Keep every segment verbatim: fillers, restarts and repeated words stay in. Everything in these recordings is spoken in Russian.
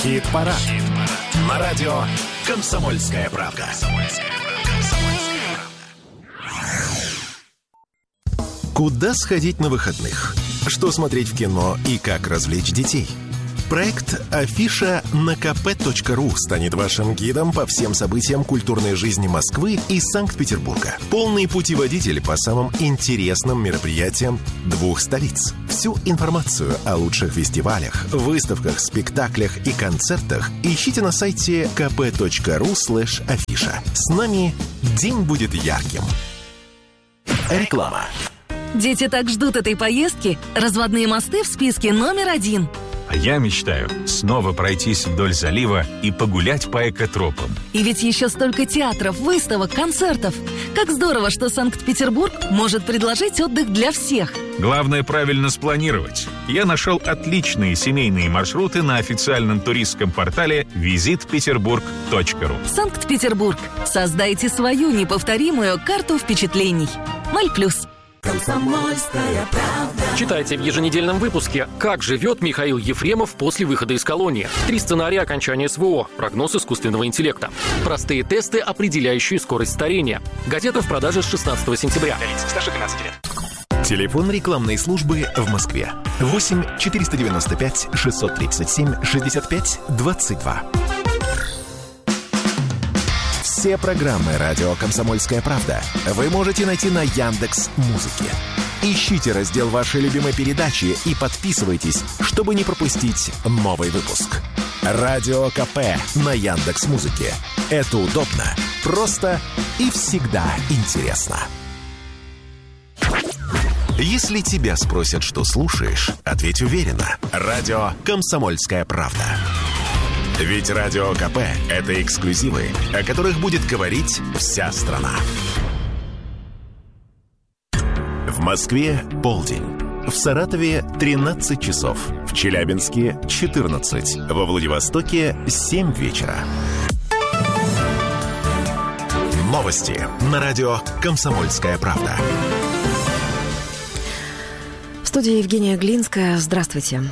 Хит-парад. Хит на радио «Комсомольская правда». Куда сходить на выходных? Что смотреть в кино и как развлечь детей? Проект «Афиша» на ка пэ точка ру станет вашим гидом по всем событиям культурной жизни Москвы и Санкт-Петербурга. Полный путеводитель по самым интересным мероприятиям двух столиц. Всю информацию о лучших фестивалях, выставках, спектаклях и концертах ищите на сайте ка пэ точка ру слэш афиша. С нами день будет ярким. Реклама. Дети так ждут этой поездки. Разводные мосты в списке номер один. А я мечтаю снова пройтись вдоль залива и погулять по экотропам. И ведь еще столько театров, выставок, концертов. Как здорово, что Санкт-Петербург может предложить отдых для всех. Главное правильно спланировать. Я нашел отличные семейные маршруты на официальном туристском портале визит петербург точка ру. Санкт-Петербург. Создайте свою неповторимую карту впечатлений. Ноль плюс. Комсомольская правда. Читайте в еженедельном выпуске, как живет Михаил Ефремов после выхода из колонии. Три сценария окончания эс вэ о. Прогноз искусственного интеллекта. Простые тесты, определяющие скорость старения. Газета в продаже с шестнадцатого сентября. Для лиц старше двенадцати лет. Телефон рекламной службы в Москве. восемь четыреста девяносто пять шестьсот тридцать семь шестьдесят пять двадцать два. Все программы «Радио Комсомольская правда» вы можете найти на Яндекс.Музыке. Ищите раздел вашей любимой передачи и подписывайтесь, чтобы не пропустить новый выпуск. Радио ка пэ на Яндекс.Музыке. Это удобно, просто и всегда интересно. Если тебя спросят, что слушаешь, ответь уверенно. Радио «Комсомольская правда». Ведь Радио ка пэ – это эксклюзивы, о которых будет говорить вся страна. В Москве полдень. В Саратове тринадцать часов. В Челябинске четырнадцать. Во Владивостоке семь вечера. Новости на радио «Комсомольская правда». В студии Евгения Глинская. Здравствуйте.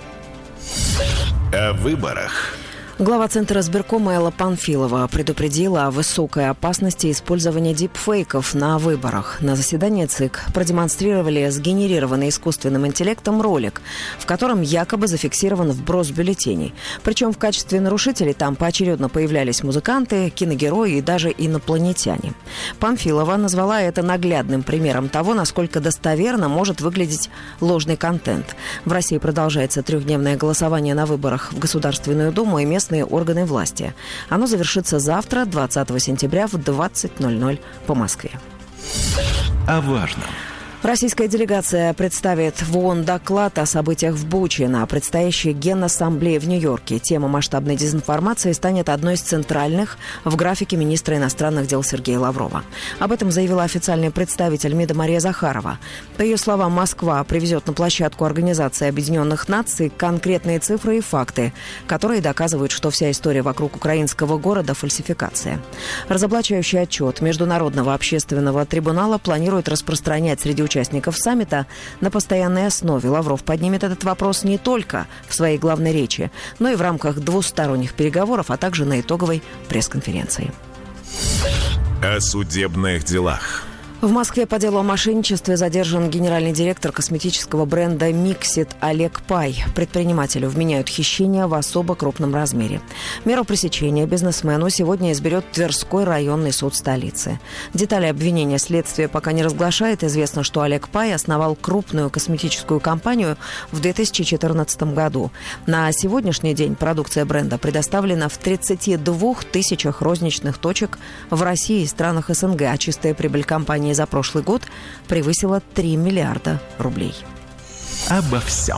О выборах. Глава Центра избиркома Элла Панфилова предупредила о высокой опасности использования дипфейков на выборах. На заседании ЦИК продемонстрировали сгенерированный искусственным интеллектом ролик, в котором якобы зафиксирован вброс бюллетеней. Причем в качестве нарушителей там поочередно появлялись музыканты, киногерои и даже инопланетяне. Панфилова назвала это наглядным примером того, насколько достоверно может выглядеть ложный контент. В России продолжается трехдневное голосование на выборах в Государственную Думу и местные органы власти. Оно завершится завтра, двадцатого сентября, в двадцать ноль ноль по Москве. О важном. Российская делегация представит в ООН доклад о событиях в Буче на предстоящей Генассамблее в Нью-Йорке. Тема масштабной дезинформации станет одной из центральных в графике министра иностранных дел Сергея Лаврова. Об этом заявила официальный представитель МИДа Мария Захарова. По ее словам, Москва привезет на площадку Организации Объединенных Наций конкретные цифры и факты, которые доказывают, что вся история вокруг украинского города – фальсификация. Разоблачающий отчет Международного общественного трибунала планирует распространять среди участников участников саммита на постоянной основе. Лавров поднимет этот вопрос не только в своей главной речи, но и в рамках двусторонних переговоров, а также на итоговой пресс-конференции. О судебных делах. В Москве по делу о мошенничестве задержан генеральный директор косметического бренда «Миксит» Олег Пай. Предпринимателю вменяют хищение в особо крупном размере. Меру пресечения бизнесмену сегодня изберет Тверской районный суд столицы. Детали обвинения следствие пока не разглашает. Известно, что Олег Пай основал крупную косметическую компанию в две тысячи четырнадцатом году. На сегодняшний день продукция бренда предоставлена в тридцати двух тысячах розничных точек в России и странах эс эн гэ, а чистая прибыль компании за прошлый год превысила три миллиарда рублей. Обо всем.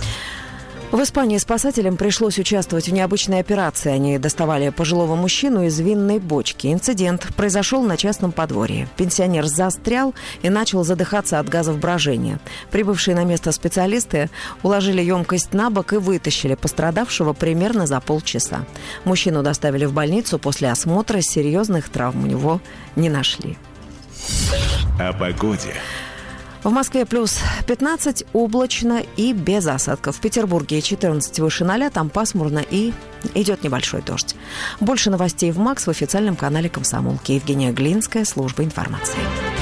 В Испании спасателям пришлось участвовать в необычной операции. Они доставали пожилого мужчину из винной бочки. Инцидент произошел на частном подворье. Пенсионер застрял и начал задыхаться от газов брожения. Прибывшие на место специалисты уложили емкость на бок и вытащили пострадавшего примерно за полчаса. Мужчину доставили в больницу. После осмотра серьезных травм у него не нашли. О погоде. В Москве плюс пятнадцать, облачно и без осадков. В Петербурге четырнадцать выше ноля, там пасмурно и идет небольшой дождь. Больше новостей в МАКС в официальном канале «Комсомолки». Евгения Глинская, служба информации.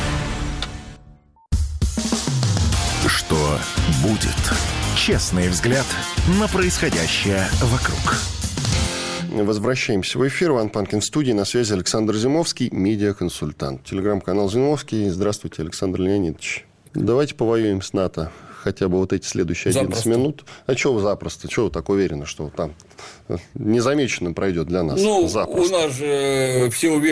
Что будет? Честный взгляд на происходящее вокруг. Возвращаемся в эфир. Иван Панкин в студии. На связи Александр Зимовский, медиаконсультант. Телеграм-канал Зимовский. Здравствуйте, Александр Леонидович. Давайте повоюем с НАТО хотя бы вот эти следующие одиннадцать запросто. Минут. А чего вы запросто? Чего вы так уверены, что там незамеченным пройдет для нас? Ну, запросто? У нас же все уверены.